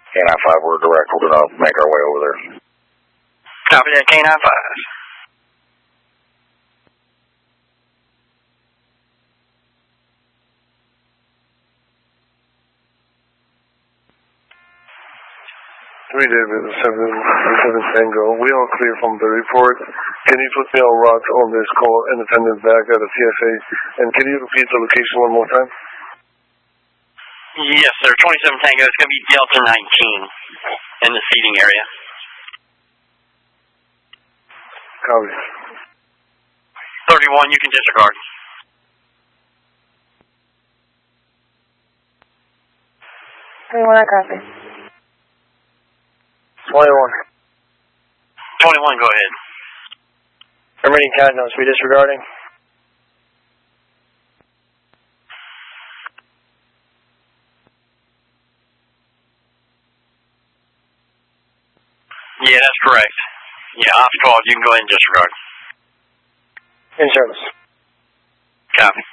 K95, we're direct. We're going to make our way over there. Copy that, K95. Three David, 7 Tango. We all clear from the report. Can you put me on route on this call, independent back at the TSA? And can you repeat the location one more time? Yes, sir. 27 Tango. It's going to be Delta 19 in the seating area. Copy. 31, you can disregard. I copy. 21. 21, go ahead. Permitting Cosmos, we disregarding? Yeah, that's correct. Yeah, off 12, you can go ahead and disregard. In service. Copy.